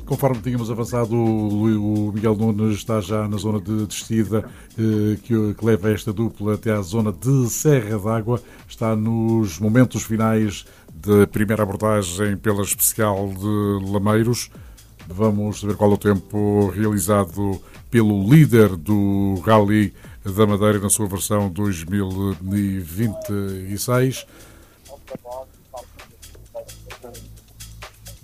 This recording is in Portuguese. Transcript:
Conforme tínhamos avançado, o Miguel Nunes está já na zona de descida que leva esta dupla até à zona de Serra d'Água. Está nos momentos finais da primeira abordagem pela especial de Lameiros. Vamos saber qual é o tempo realizado pelo líder do Rally da Madeira na sua versão 2026.